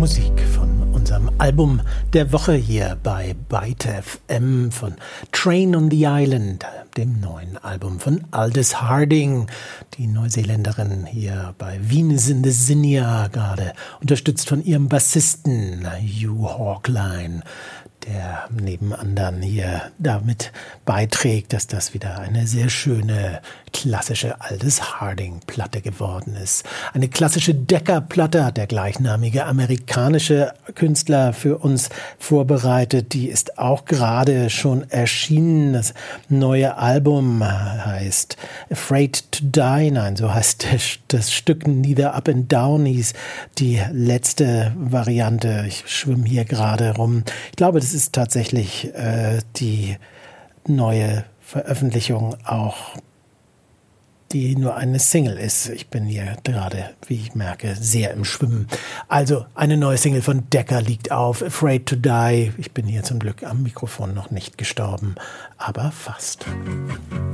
Musik von unserem Album der Woche hier bei Byte FM von Train on the Island, dem neuen Album von Aldous Harding, die Neuseeländerin hier bei Venus in the Zinnia, gerade unterstützt von ihrem Bassisten Hugh Hawkline, der neben anderen hier damit beiträgt, dass das wieder eine sehr schöne, klassische Aldous Harding-Platte geworden ist. Eine klassische Decca-Platte hat der gleichnamige amerikanische Künstler für uns vorbereitet. Die ist auch gerade schon erschienen. Das neue Album heißt Afraid to Die. Nein, so heißt das Stück Neither Up and Down, hieß die letzte Variante. Ich schwimme hier gerade rum. Ich glaube, das ist tatsächlich die neue Veröffentlichung, auch die nur eine Single ist. Ich bin hier gerade, wie ich merke, sehr im Schwimmen. Also eine neue Single von Decca liegt auf, Afraid to Die. Ich bin hier zum Glück am Mikrofon noch nicht gestorben, aber fast.